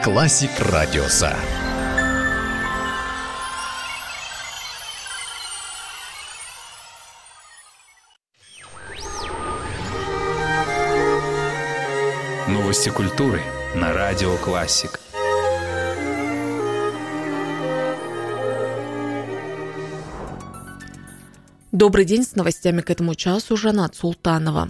Классик радиосы. Новости культуры на Радио Классик. Добрый день, с новостями к этому часу Жанат Султанова.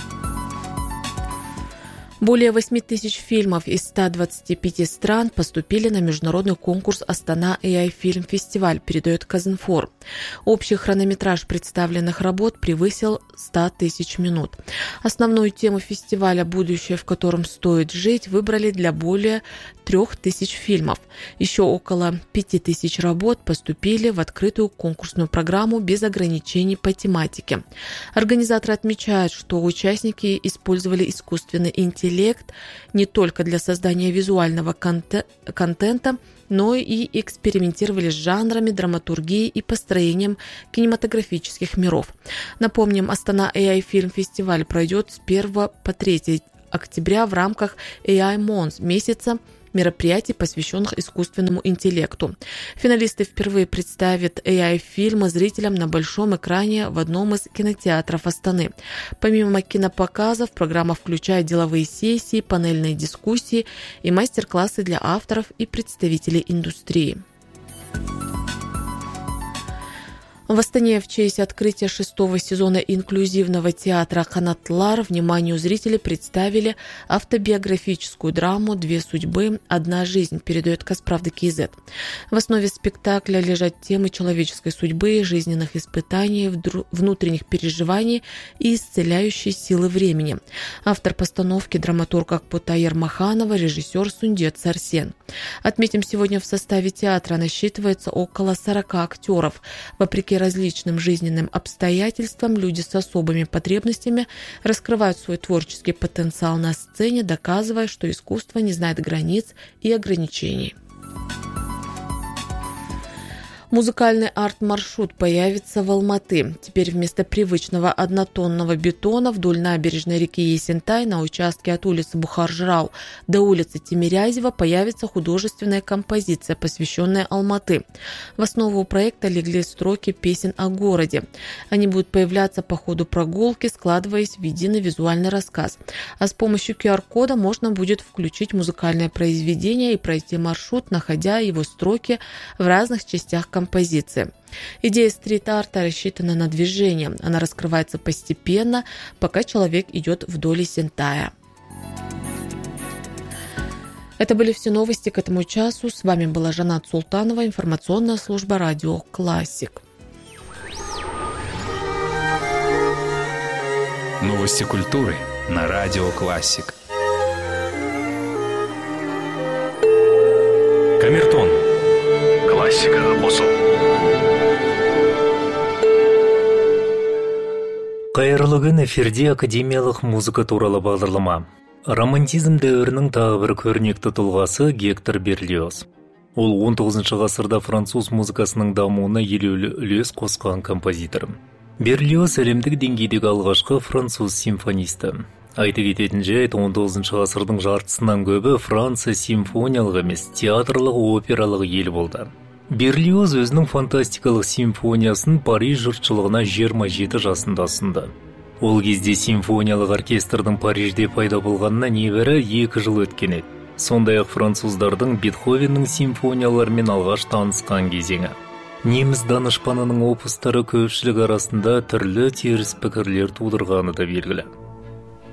Более 8 тысяч фильмов из 125 стран поступили на международный конкурс «Астана AI Film Festival», передает Казинформ. Общий хронометраж представленных работ превысил 100 тысяч минут. Основную тему фестиваля «Будущее, в котором стоит жить» выбрали для более 3000 фильмов. Еще около 5000 работ поступили в открытую конкурсную программу без ограничений по тематике. Организаторы отмечают, что участники использовали искусственный интеллект не только для создания визуального контента, но и экспериментировали с жанрами, драматургией и построением кинематографических миров. Напомним, Астана AI Film Festival пройдет с 1 по 3 октября в рамках AI Month, месяца мероприятий, посвященных искусственному интеллекту. Финалисты впервые представят AI-фильмы зрителям на большом экране в одном из кинотеатров Астаны. Помимо кинопоказов, программа включает деловые сессии, панельные дискуссии и мастер-классы для авторов и представителей индустрии. В Астане в честь открытия 6-го сезона инклюзивного театра «Канатлар» вниманию зрителей представили автобиографическую драму «Две судьбы, одна жизнь», передает Казправда.кз. В основе спектакля лежат темы человеческой судьбы, жизненных испытаний, внутренних переживаний и исцеляющей силы времени. Автор постановки драматург Акбута Ермаханова, режиссер Сундет Сарсен. Отметим, сегодня в составе театра насчитывается около 40 актеров. Вопреки различным жизненным обстоятельствам, люди с особыми потребностями раскрывают свой творческий потенциал на сцене, доказывая, что искусство не знает границ и ограничений. Музыкальный арт-маршрут появится в Алматы. Теперь вместо привычного однотонного бетона вдоль набережной реки Есентай на участке от улицы Бухар-Жырау до улицы Тимирязева появится художественная композиция, посвященная Алматы. В основу проекта легли строки песен о городе. Они будут появляться по ходу прогулки, складываясь в единый визуальный рассказ. А с помощью QR-кода можно будет включить музыкальное произведение и пройти маршрут, находя его строки в разных частях композиции. Идея стрит-арта рассчитана на движение. Она раскрывается постепенно, пока человек идет вдоль Есентая. Это были все новости к этому часу. С вами была Жанат Султанова, информационная служба Радио Классик. Новости культуры на Радио Классик. Камертон. Классика босу. Қайырлы күн, эфирде академиялық музыка туралы бағдарлама. Романтизм дәуірінің тағы бір көрнекті тұлғасы Гектор Берлиоз. Ол 19 ғасырда француз музыкасының дамуына елеулі үлес қосқан композитор. Берлиоз әлемдік деңгейдегі алғашқы француз симфонисті. Айта кететін жайт, 19 ғасырдың жартысынан көбі Франция симфониялық емес, театрлық, опералық ел болды. Берлиоз өзінің фантастикалық симфониясын Париж жұртшылығына 27 жасында ұсынды. Ол кезде симфониялық оркестрдің Парижде пайда болғанына небәрі 2 жыл өткен еді. Сондай-ақ француздардың Бетховеннің симфонияларымен алғаш танысқан кезеңі. Неміс данышпанының опустары көпшілік арасында түрлі теріс пікірлер тудырғаны да белгілі.